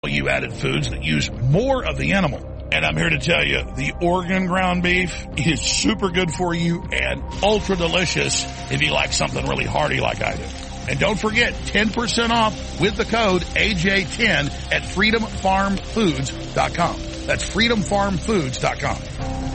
You added foods that use more of the animal. And I'm here to tell you, the Oregon ground beef is super good for you and ultra delicious if you like something really hearty like I do. And don't forget, 10% off with the code AJ10 at freedomfarmfoods.com. That's freedomfarmfoods.com.